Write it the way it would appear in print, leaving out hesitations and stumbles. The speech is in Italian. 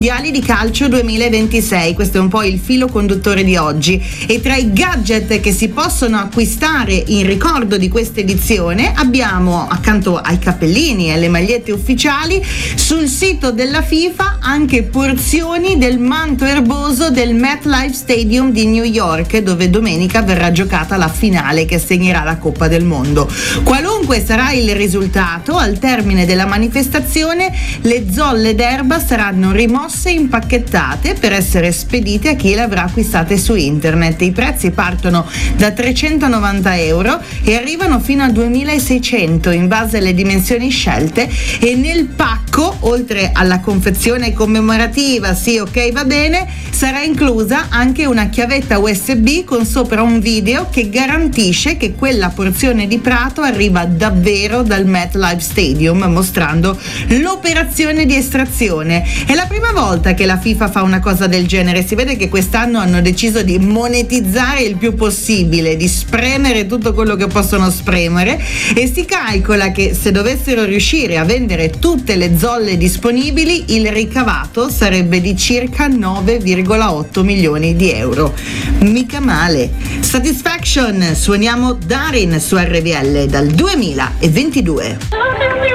Mondiali di calcio 2026, questo è un po' il filo conduttore di oggi, e tra i gadget che si possono acquistare in ricordo di questa edizione abbiamo, accanto ai cappellini e alle magliette ufficiali, sul sito della FIFA anche porzioni del manto erboso del MetLife Stadium di New York, dove domenica verrà giocata la finale che segnerà la Coppa del Mondo. Qualunque sarà il risultato, al termine della manifestazione le zolle d'erba saranno rimosse e impacchettate per essere spedite a chi le avrà acquistate su internet. I prezzi partono da 390 euro e arrivano fino a 2600 in base alle dimensioni scelte, e nel pacco, oltre alla confezione commemorativa, sì, ok, va bene, sarà inclusa anche una chiavetta USB con sopra un video che garantisce che quella porzione di prato arriva davvero dal MetLife Stadium, mostrando l'operazione di estrazione. È la prima volta che la FIFA fa una cosa del genere. Si vede che quest'anno hanno deciso di monetizzare il più possibile, di spremere tutto quello che possono spremere, e si calcola che se dovessero riuscire a vendere tutte le zolle disponibili, il ricavato sarebbe di circa 9,8 milioni di euro. Mica male. Satisfaction, suoniamo Darin su RVL dal 2022.